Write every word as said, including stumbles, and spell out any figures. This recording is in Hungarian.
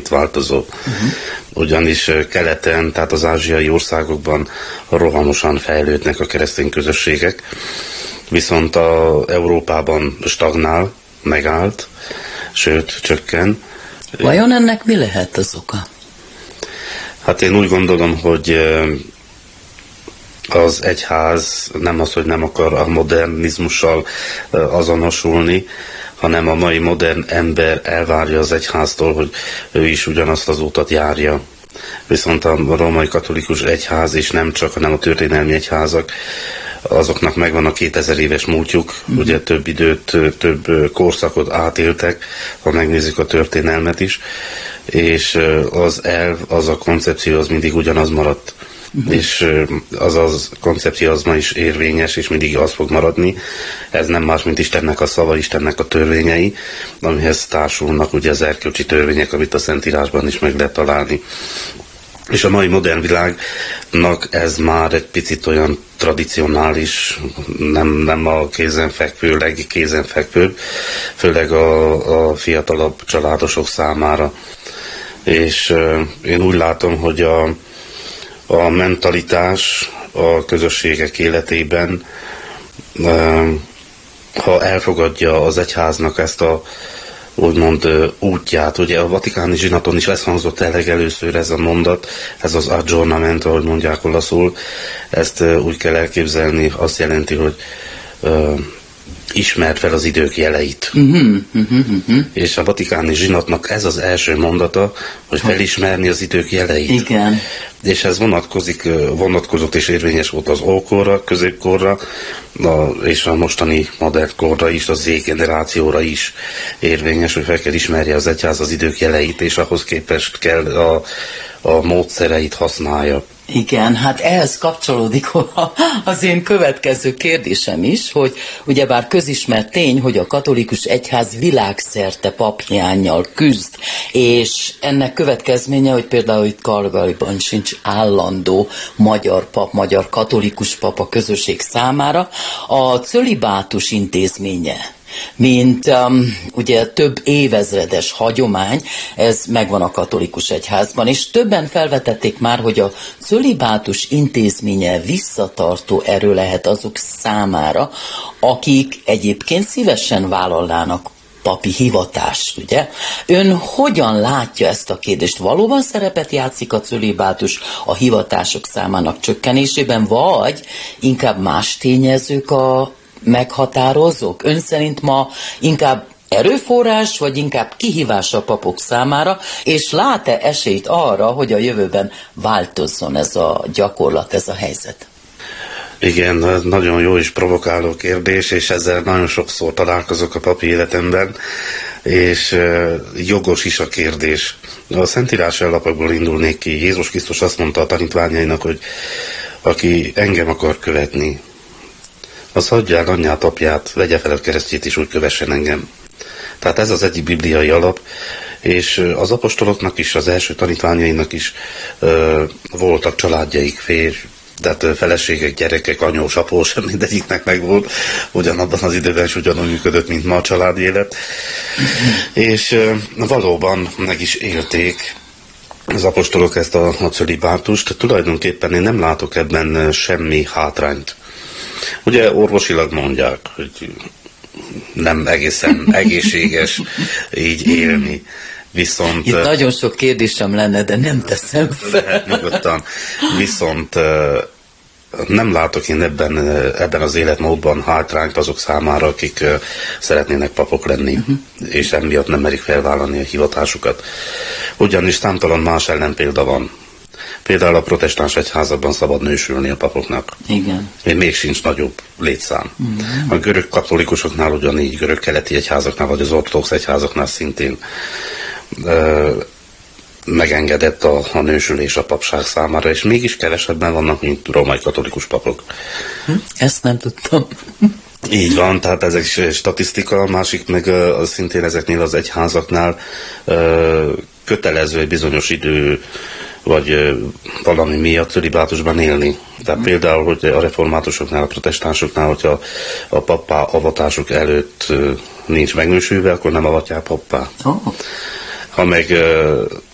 kicsit változó. Uh-huh. Ugyanis keleten, tehát az ázsiai országokban rohamosan fejlődnek a keresztény közösségek, viszont a Európában stagnál, megállt, sőt, csökken. Vajon ennek mi lehet az oka? Hát én úgy gondolom, hogy az egyház nem az, hogy nem akar a modernizmussal azonosulni, hanem a mai modern ember elvárja az egyháztól, hogy ő is ugyanazt az útat járja. Viszont a római katolikus egyház, és nem csak, hanem a történelmi egyházak, azoknak megvan a kétezer éves múltjuk, mm. ugye több időt, több korszakot átéltek, ha megnézzük a történelmet is, és az elv, az a koncepció, az mindig ugyanaz maradt. Uh-huh. És az az koncepció az ma is érvényes, és mindig az fog maradni. Ez nem más, mint Istennek a szava, Istennek a törvényei, amihez társulnak ugye az erkölcsi törvények, amit a Szentírásban is meg lehet találni. És a mai modern világnak ez már egy picit olyan tradicionális, nem, nem a kézenfekvő, legkézenfekvőbb, főleg a, a fiatalabb családosok számára. És uh, én úgy látom, hogy a A mentalitás a közösségek életében, ha elfogadja az egyháznak ezt a úgymond útját, ugye a vatikáni zsinaton is ez hangzott el legelőször ez a mondat, ez az aggiornamento, ahogy mondják olaszul, ezt úgy kell elképzelni, azt jelenti, hogy ismert fel az idők jeleit. Uh-huh, uh-huh, uh-huh. És a vatikáni zsinatnak ez az első mondata, hogy felismerni az idők jeleit. Igen. És ez vonatkozik, vonatkozott és érvényes volt az ókorra, középkorra, a, és a mostani modern korra is, az Z-generációra is érvényes, hogy fel kell ismerje az egyház az idők jeleit, és ahhoz képest kell a, a módszereit használja. Igen, hát ehhez kapcsolódik az én következő kérdésem is, hogy ugyebár közismert tény, hogy a katolikus egyház világszerte paphiánnyal küzd, és ennek következménye, hogy például itt Calgaryban sincs állandó magyar pap, magyar katolikus pap a közösség számára, a cölibátus intézménye, mint um, ugye több évezredes hagyomány, ez megvan a katolikus egyházban, és többen felvetették már, hogy a cölibátus intézménye visszatartó erő lehet azok számára, akik egyébként szívesen vállalnának papi hivatást, ugye? Ön hogyan látja ezt a kérdést? Valóban szerepet játszik a cölibátus a hivatások számának csökkenésében, vagy inkább más tényezők a meghatározók? Ön szerint ma inkább erőforrás, vagy inkább kihívás a papok számára, és lát-e esélyt arra, hogy a jövőben változzon ez a gyakorlat, ez a helyzet? Igen, nagyon jó és provokáló kérdés, és ezzel nagyon sokszor találkozok a papi életemben, és jogos is a kérdés. A Szentírás ellapokból indulnék ki. Jézus Krisztus azt mondta a tanítványainak, hogy aki engem akar követni, az hagyja el anyját, apját, vegye fel a keresztjét, és úgy kövessen engem. Tehát ez az egyik bibliai alap, és az apostoloknak is, az első tanítványainak is ö, voltak családjaik, férj, tehát feleségek, gyerekek, anyós, após, mindegyiknek megvolt, ugyanabban az időben is ugyanúgy működött, mint ma a családi élet. És ö, valóban meg is élték az apostolok ezt a, a cölibátust. Tulajdonképpen én nem látok ebben semmi hátrányt. Ugye orvosilag mondják, hogy nem egészen egészséges így élni. Viszont, itt nagyon sok kérdésem lenne, de nem teszem fel. Nyugodtan. Viszont nem látok én ebben, ebben az életmódban hátrányt azok számára, akik szeretnének papok lenni, uh-huh. és emiatt nem merik felvállalni a hivatásukat. Ugyanis számtalan más ellenpélda van. Például a protestáns egyházakban szabad nősülni a papoknak. Igen. Még, még sincs nagyobb létszám. Igen. A görög katolikusoknál ugyanígy, görög keleti egyházaknál, vagy az ortodox egyházaknál szintén ö, megengedett a, a nősülés a papság számára, és mégis kevesebben vannak, mint római katolikus papok. Ezt nem tudtam. Így van, tehát ez egy statisztika, másik meg uh, szintén ezeknél az egyházaknál uh, kötelező egy bizonyos idő vagy valami miatt cölibátusban élni. Tehát például, hogy a reformátusoknál, a protestánsoknál, hogyha a pappá avatásuk előtt nincs megnősülve, akkor nem avatják pappá. Oh. Ha meg